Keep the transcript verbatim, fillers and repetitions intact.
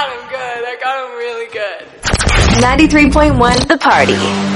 got him good. I got him really good. ninety-three point one The Party.